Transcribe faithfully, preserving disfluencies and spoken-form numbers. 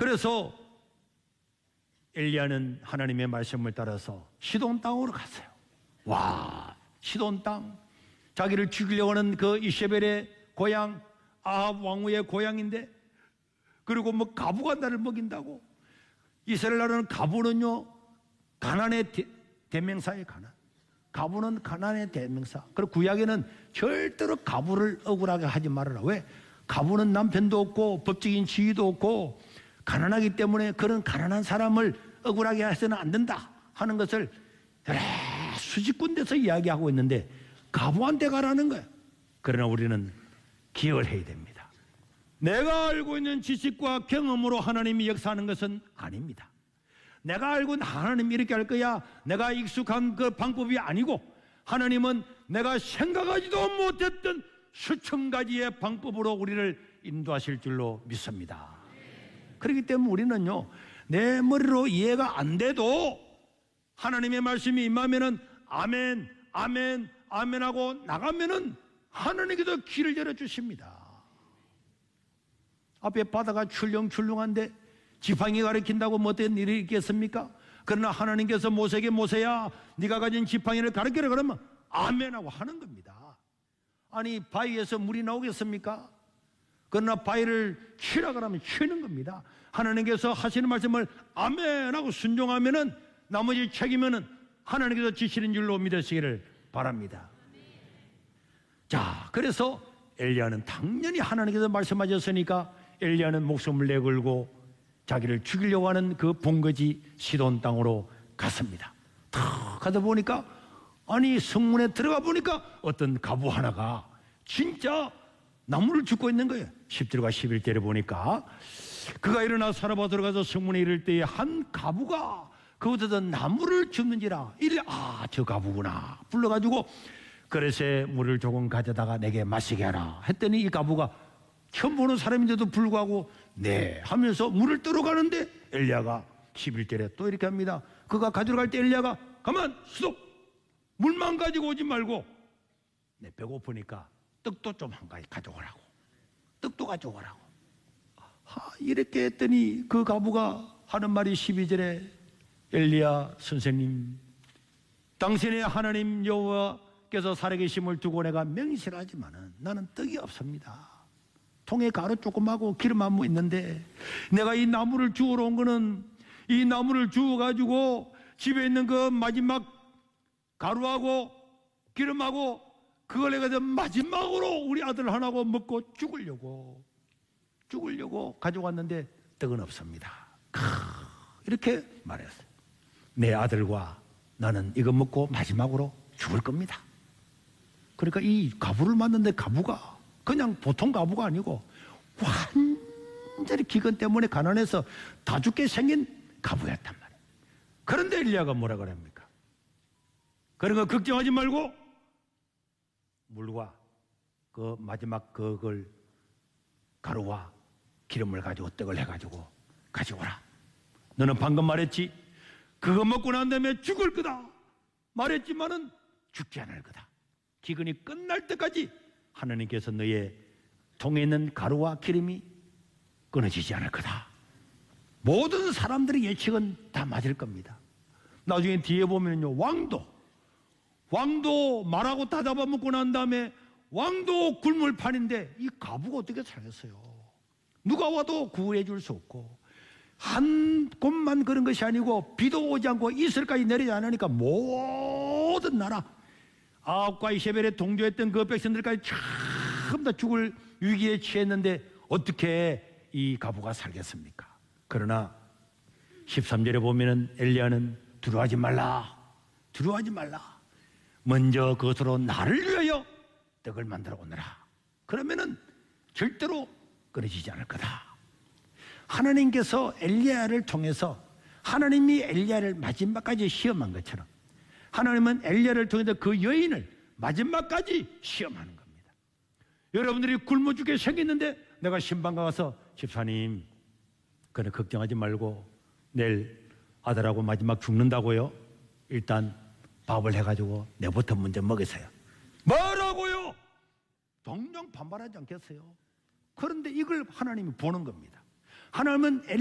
그래서 엘리야는 하나님의 말씀을 따라서 시돈 땅으로 갔어요. 와, 시돈 땅, 자기를 죽이려고 하는 그 이세벨의 고향, 아합 왕후의 고향인데, 그리고 뭐 가부가 나를 먹인다고. 이스라엘 나라는 가부는요 가난의 대, 대명사예요. 가난. 가부는 가난의 대명사. 그리고 구약에는 절대로 가부를 억울하게 하지 말아라. 왜? 가부는 남편도 없고 법적인 지위도 없고 가난하기 때문에 그런 가난한 사람을 억울하게 해서는 안 된다 하는 것을 여러 수십 군데서 이야기하고 있는데 가부한테 가라는 거예요. 그러나 우리는 기억을 해야 됩니다. 내가 알고 있는 지식과 경험으로 하나님이 역사하는 것은 아닙니다. 내가 알고 있는 하나님이 이렇게 할 거야, 내가 익숙한 그 방법이 아니고 하나님은 내가 생각하지도 못했던 수천 가지의 방법으로 우리를 인도하실 줄로 믿습니다. 그렇기 때문에 우리는요, 내 머리로 이해가 안 돼도 하나님의 말씀이 임하면은 아멘, 아멘, 아멘 하고 나가면은 하나님께서 길을 열어주십니다. 앞에 바다가 출렁출렁한데 지팡이 가리킨다고 뭐 어떤 일이 있겠습니까? 그러나 하나님께서 모세에게 모세야 네가 가진 지팡이를 가르쳐라 그러면 아멘 하고 하는 겁니다. 아니 바위에서 물이 나오겠습니까? 그러나 바위를 치라 그러면 치는 겁니다. 하나님께서 하시는 말씀을 아멘 하고 순종하면은 나머지 책임은 하나님께서 지시는 줄로 믿으시기를 바랍니다. 자, 그래서 엘리야는 당연히 하나님께서 말씀하셨으니까 엘리야는 목숨을 내걸고 자기를 죽이려고 하는 그 본거지 시돈 땅으로 갔습니다. 탁 가다 보니까 아니 성문에 들어가 보니까 어떤 가부 하나가 진짜 나무를 줍고 있는 거예요. 십 절과 십일 절에 보니까 그가 일어나 사람아 들어가서 성문에 이를 때에 한 가부가 그곳에서 나무를 줍는지라. 이래 아, 저 가부구나 불러가지고 그릇에 물을 조금 가져다가 내게 마시게 하라 했더니 이 가부가 처음 보는 사람인데도 불구하고 네 하면서 물을 뜨러 가는데 엘리야가 십일 절에 또 이렇게 합니다. 그가 가지러 갈 때 엘리야가 가만 스톱, 물만 가지고 오지 말고 내 배고프니까 떡도 좀 한가지 가져오라고, 떡도 가져오라고. 아, 이렇게 했더니 그 가부가 하는 말이 십이 절에 엘리야 선생님, 당신의 하나님 여호와께서 살아계심을 두고 내가 명실하지만은 나는 떡이 없습니다. 통에 가루 조금하고 기름 한 무 있는데 내가 이 나무를 주우러 온 거는 이 나무를 주워가지고 집에 있는 그 마지막 가루하고 기름하고 그걸 내가 마지막으로 우리 아들 하나고 먹고 죽으려고 죽으려고 가져왔는데 떡은 없습니다. 크, 이렇게 말했어요. 내 아들과 나는 이거 먹고 마지막으로 죽을 겁니다. 그러니까 이 가부를 만났는데 가부가 그냥 보통 가부가 아니고 완전히 기근 때문에 가난해서 다 죽게 생긴 가부였단 말이에요. 그런데 엘리야가 뭐라 그럽니까? 그런 거 걱정하지 말고 물과 그 마지막 그걸 가루와 기름을 가지고 떡을 해가지고 가져오라. 너는 방금 말했지? 그거 먹고 난 다음에 죽을 거다 말했지만은 죽지 않을 거다. 기근이 끝날 때까지 하나님께서 너의 통에 있는 가루와 기름이 끊어지지 않을 거다. 모든 사람들의 예측은 다 맞을 겁니다. 나중에 뒤에 보면요, 왕도 왕도 말하고 다 잡아먹고 난 다음에 왕도 굶을 판인데 이 가부가 어떻게 살겠어요? 누가 와도 구해 줄 수 없고 한 곳만 그런 것이 아니고 비도 오지 않고 이슬까지 내리지 않으니까 모든 나라 아합과 이세벨에 동조했던 그 백성들까지 전부 다 죽을 위기에 처했는데 어떻게 이 가부가 살겠습니까? 그러나 십삼 절에 보면은 엘리야는 두려워하지 말라, 두려워하지 말라. 먼저 그것으로 나를 위하여 떡을 만들어 오너라. 그러면은 절대로 끊어지지 않을 거다. 하나님께서 엘리야를 통해서 하나님이 엘리야를 마지막까지 시험한 것처럼 하나님은 엘리야를 통해서 그 여인을 마지막까지 시험하는 겁니다. 여러분들이 굶어 죽게 생겼는데 내가 신방가 가서 집사님 그래 걱정하지 말고 내일 아들하고 마지막 죽는다고요? 일단 밥을 해가지고 내부터 먼저 먹으세요. 뭐라고요? 동정 반발하지 않겠어요? 그런데 이걸 하나님이 보는 겁니다. 하나님은